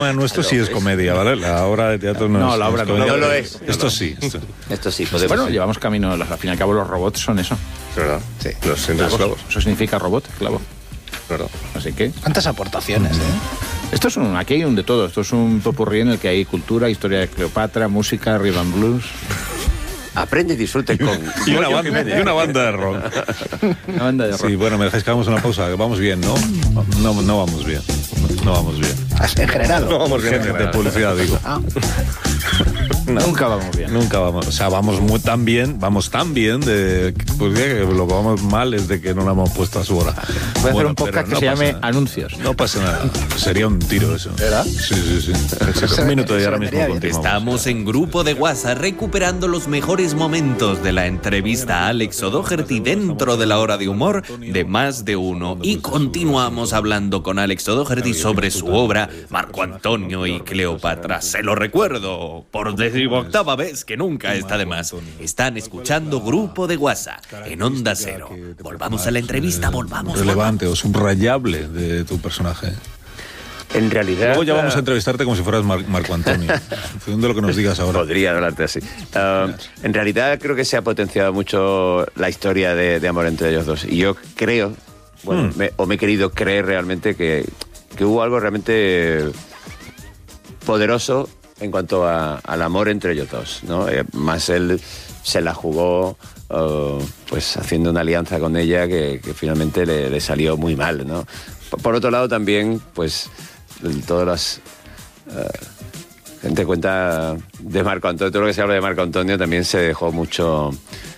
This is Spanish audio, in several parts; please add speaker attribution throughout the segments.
Speaker 1: Bueno, esto sí es comedia, ¿vale? La obra de teatro no es.
Speaker 2: La obra no lo es.
Speaker 1: Esto sí.
Speaker 3: Esto sí,
Speaker 2: podemos. Bueno, llevamos camino, al fin y al cabo los robots son eso.
Speaker 1: ¿Verdad?
Speaker 3: Sí.
Speaker 1: Los siempre esclavos.
Speaker 2: Eso significa robot, esclavo.
Speaker 1: Claro.
Speaker 2: Así que...
Speaker 4: ¿Cuántas aportaciones,
Speaker 2: Esto es aquí hay un de todo. Esto es un popurrí en el que hay cultura, historia de Cleopatra, música, rhythm and blues.
Speaker 3: Aprende y disfrute con...
Speaker 1: y una banda de rock.
Speaker 2: Una banda de rock.
Speaker 1: Sí, bueno, me dejáis que hagamos una pausa. Vamos bien, ¿no? No vamos bien. No vamos bien.
Speaker 4: En general.
Speaker 1: No vamos bien. De publicidad, digo.
Speaker 2: No. Nunca vamos bien.
Speaker 1: Nunca vamos. O sea, vamos tan bien de pues que lo que vamos mal es de que no la hemos puesto a su hora.
Speaker 2: Voy a hacer un podcast que se llame Anuncios.
Speaker 1: No pasa nada. Sería un tiro eso.
Speaker 2: ¿Verdad?
Speaker 1: Sí. Un minuto y ahora mismo continuamos.
Speaker 5: Estamos en Grupo de WhatsApp recuperando los mejores momentos de la entrevista a Alex O'Doherty dentro de la hora de humor de Más de Uno. Y continuamos hablando con Alex O'Doherty sobre su obra Marco Antonio y Cleopatra. Se lo recuerdo por 18ª vez, que nunca está de más. Están escuchando Grupo de WhatsApp en Onda Cero. Volvamos a la entrevista, volvamos.
Speaker 1: Relevante o subrayable de tu personaje.
Speaker 3: En realidad...
Speaker 1: Luego ya vamos a entrevistarte como si fueras Marco Antonio. En función de lo que nos digas ahora.
Speaker 3: Podría hablarte así. En realidad creo que se ha potenciado mucho la historia de amor entre ellos dos. Y yo creo, me he querido creer realmente que hubo algo realmente poderoso en cuanto al amor entre ellos dos, ¿no? Más él se la jugó pues haciendo una alianza con ella que finalmente le salió muy mal, ¿no? Por otro lado también, pues todas las gente cuenta de Marco Antonio, todo lo que se habla de Marco Antonio también se dejó mucho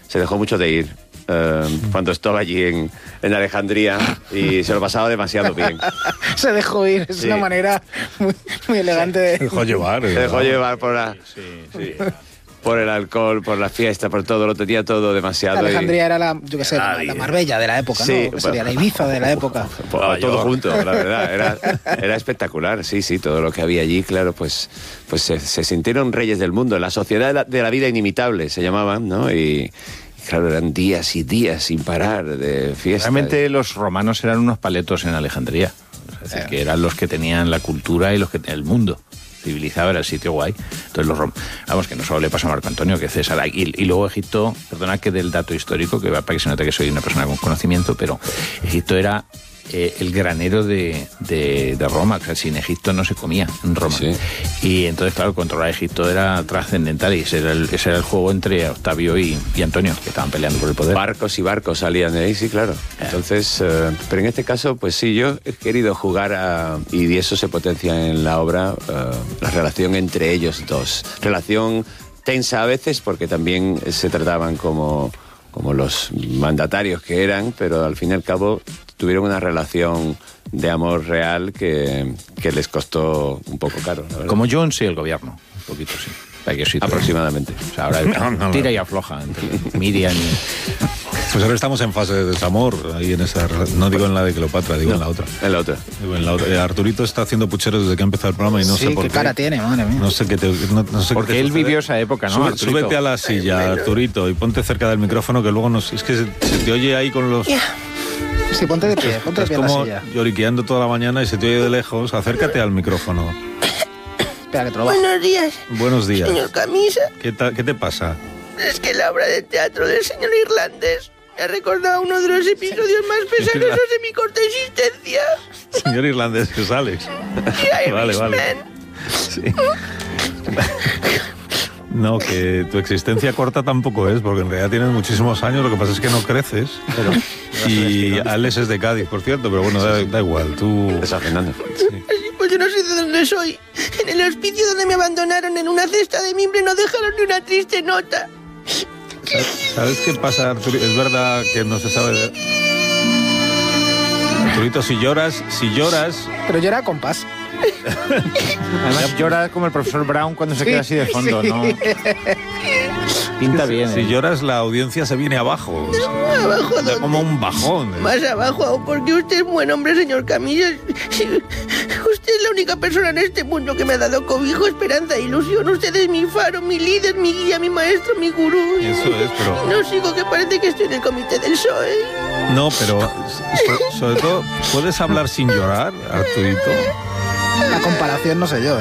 Speaker 3: de ir cuando estaba allí en Alejandría y se lo pasaba demasiado bien.
Speaker 4: Se dejó ir, es una manera muy elegante de...
Speaker 1: Se dejó llevar.
Speaker 3: Se dejó llevar por la...
Speaker 2: Sí.
Speaker 3: Por el alcohol, por la fiesta, por todo, lo tenía todo demasiado.
Speaker 4: Alejandría era la Marbella de la época,
Speaker 3: sí,
Speaker 4: ¿no? Sería la Ibiza de la época.
Speaker 3: Todo junto, la verdad. Era espectacular, sí, todo lo que había allí, claro, pues se sintieron reyes del mundo. La sociedad de la vida inimitable se llamaban, ¿no? Y claro, eran días y días sin parar de fiesta.
Speaker 2: Realmente los romanos eran unos paletos en Alejandría. Es decir, que eran los que tenían la cultura y los que el mundo civilizado, era el sitio guay. Entonces vamos, que no solo le pasó a Marco Antonio, que César, y luego Egipto, perdona que del dato histórico, que para que se note que soy una persona con conocimiento, pero Egipto era el granero de Roma. O sea, sin Egipto no se comía en Roma. Sí. Y entonces, claro, controlar Egipto era trascendental y ese era el juego entre Octavio y Antonio, que estaban peleando por el poder.
Speaker 3: Barcos y barcos salían de ahí, sí, claro. Entonces, pero en este caso, pues sí, yo he querido jugar y eso se potencia en la obra, la relación entre ellos dos. Relación tensa a veces, porque también se trataban como los mandatarios que eran, pero al fin y al cabo tuvieron una relación de amor real que les costó un poco caro.
Speaker 2: Como Jones y el gobierno, un poquito sí.
Speaker 3: Aproximadamente.
Speaker 2: O sea, ahora tira y afloja entre Miriam y...
Speaker 1: Pues ahora estamos en fase de desamor, ahí en esa... No digo en la de Cleopatra, digo en la otra.
Speaker 3: En la otra.
Speaker 1: Digo en la otra. Arturito está haciendo pucheros desde que ha empezado el programa y no sé por qué.
Speaker 4: qué cara tiene, madre mía.
Speaker 1: No sé qué
Speaker 2: porque él vivió esa época, ¿no?
Speaker 1: Súbete a la silla, Arturito, y ponte cerca del micrófono, que luego es que se te oye ahí con los...
Speaker 4: Sí, ponte de pie, ponte de pie a la silla.
Speaker 1: Como lloriqueando toda la mañana y se te oye de lejos. Acércate al micrófono.
Speaker 4: Espera, que te lo bajo.
Speaker 6: Buenos días.
Speaker 1: Buenos días.
Speaker 6: Señor Camisa.
Speaker 1: ¿Qué te pasa?
Speaker 6: Es que la obra de teatro del señor irlandés me ha recordado uno de los episodios más pesarosos de mi corta existencia.
Speaker 1: Señor irlandés, que sales. Vale. Sí. No, que tu existencia corta tampoco es, porque en realidad tienes muchísimos años, lo que pasa es que no creces. Y Alex es de Cádiz, por cierto, pero bueno, da igual, tú...
Speaker 3: Estás Fernando.
Speaker 1: Sí.
Speaker 6: Pues yo no sé de dónde soy. En el hospicio donde me abandonaron en una cesta de mimbre no dejaron ni una triste nota.
Speaker 1: ¿Sabes qué pasa, Arturito? Es verdad que no se sabe... Arturito, si lloras...
Speaker 4: Pero llora a compás.
Speaker 2: Además llora como el profesor Brown cuando se queda así de fondo,
Speaker 4: sí.
Speaker 2: ¿no? Pinta bien.
Speaker 1: Si lloras, la audiencia se viene abajo.
Speaker 6: No, ¿abajo dónde?
Speaker 1: Como un bajón.
Speaker 6: Más abajo aún, porque usted es buen hombre, señor Camillas. Usted es la única persona en este mundo que me ha dado cobijo, esperanza e ilusión. Usted es mi faro, mi líder, mi guía, mi maestro, mi gurú.
Speaker 1: Eso es, pero...
Speaker 6: No sigo, que parece que estoy en el comité del PSOE.
Speaker 1: No, pero sobre todo, ¿puedes hablar sin llorar, Arturito?
Speaker 4: La comparación no sé yo,